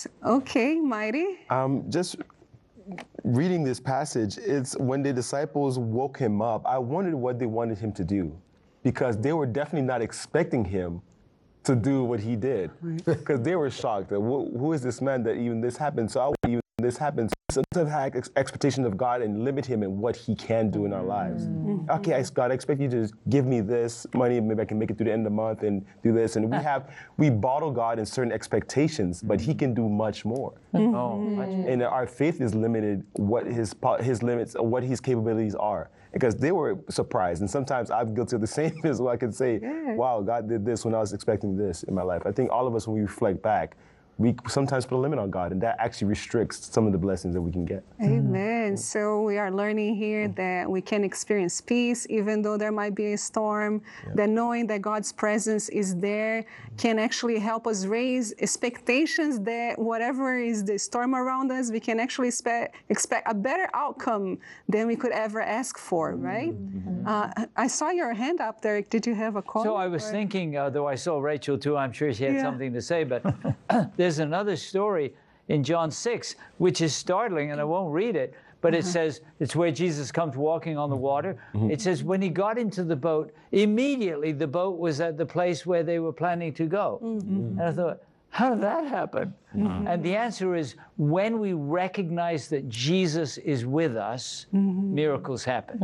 Yes. Okay, Mighty. Just reading this passage, it's when the disciples woke him up, I wondered what they wanted him to do, because they were definitely not expecting him to do what he did, because they were shocked that who is this man that even this happened? So even this happens. Sometimes have expectation of God and limit him in what he can do in our lives. Okay, God, I expect you to give me this money, maybe I can make it through the end of the month and do this. And we bottle God in certain expectations, but he can do much more. And our faith is limited what his limits, what his capabilities are. Because they were surprised, and sometimes I'm guilty of the same as well. I could say, wow, God did this when I was expecting this in my life. I think all of us, when we reflect back, we sometimes put a limit on God, and that actually restricts some of the blessings that we can get. Amen. So we are learning here that we can experience peace even though there might be a storm, that knowing that God's presence is there can actually help us raise expectations that whatever is the storm around us, we can actually expect a better outcome than we could ever ask for, right? I saw your hand up there. Did you have a comment? So I was thinking, though I saw Rachel too, I'm sure she had something to say, but there's another story in John 6, which is startling, and I won't read it, but it says, it's where Jesus comes walking on the water. It says, when he got into the boat, immediately the boat was at the place where they were planning to go. And I thought, how did that happen? And the answer is, when we recognize that Jesus is with us, miracles happen.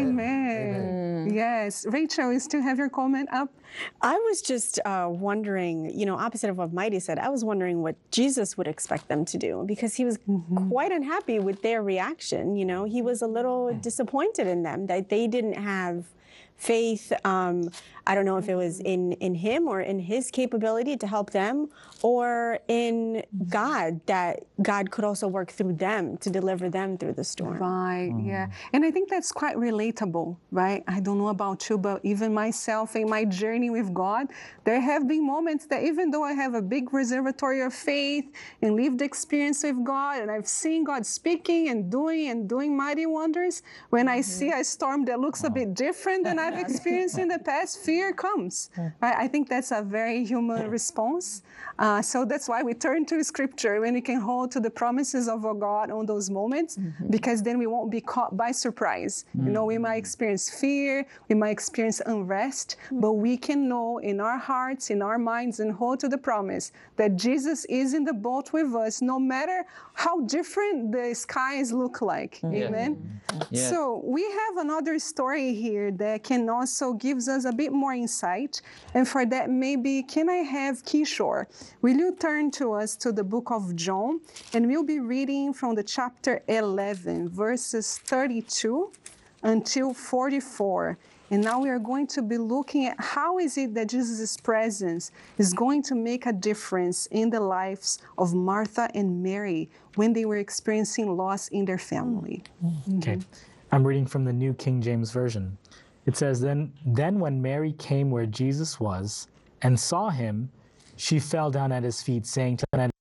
Amen. Yes. Rachel, you still have your comment up? I was just wondering, opposite of what Mighty said, I was wondering what Jesus would expect them to do, because he was quite unhappy with their reaction. He was a little disappointed in them that they didn't have faith. I don't know if it was in him or in his capability to help them, or in God, that God could also work through them to deliver them through the storm. Right, yeah. And I think that's quite relatable, right? I don't know about you, but even myself in my journey with God, there have been moments that even though I have a big reservoir of faith and lived experience with God, and I've seen God speaking and doing mighty wonders, when I see a storm that looks a bit different than I've experienced in the past, fear comes. Right? I think that's a very human response. So that's why we turn to Scripture, when we can hold to the promises of our God on those moments, because then we won't be caught by surprise. We might experience fear, we might experience unrest, but we can know in our hearts, in our minds, and hold to the promise that Jesus is in the boat with us, no matter how different the skies look like. Amen? Yes. So we have another story here that can also gives us a bit more insight. And for that, maybe can I have Kishore? Will you turn to us to the book of John? And we'll be reading from the chapter 11, verses 32 until 44. And now we are going to be looking at how is it that Jesus' presence is going to make a difference in the lives of Martha and Mary when they were experiencing loss in their family. Okay. I'm reading from the New King James Version. It says, Then when Mary came where Jesus was and saw him, she fell down at his feet, saying,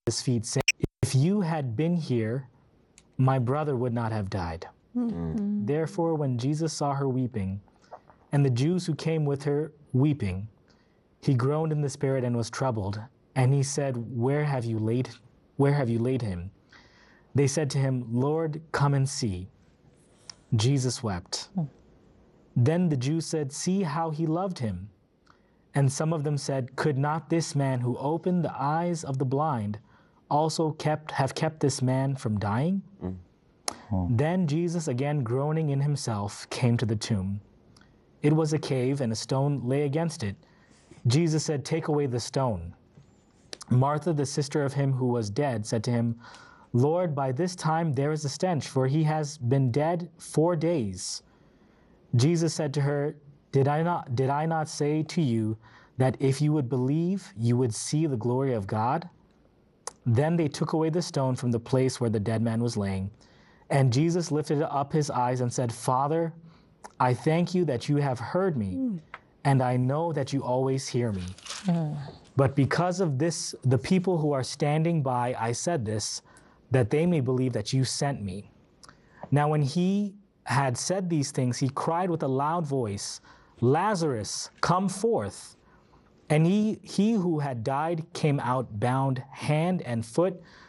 If you had been here, my brother would not have died. Therefore, when Jesus saw her weeping, and the Jews who came with her weeping, he groaned in the spirit and was troubled. And he said, Where have you laid him? They said to him, Lord, come and see. Jesus wept. Then the Jews said, See how he loved him. And some of them said, Could not this man who opened the eyes of the blind also have kept this man from dying? Then Jesus, again groaning in himself, came to the tomb. It was a cave, and a stone lay against it. Jesus said, Take away the stone. Martha, the sister of him who was dead, said to him, Lord, by this time there is a stench, for he has been dead 4 days. Jesus said to her, Did I not say to you that if you would believe, you would see the glory of God? Then they took away the stone from the place where the dead man was laying. And Jesus lifted up his eyes and said, Father, I thank you that you have heard me, and I know that you always hear me. But because of this, the people who are standing by, I said this, that they may believe that you sent me. Now when he had said these things, he cried with a loud voice, Lazarus, come forth. And he who had died came out bound hand and foot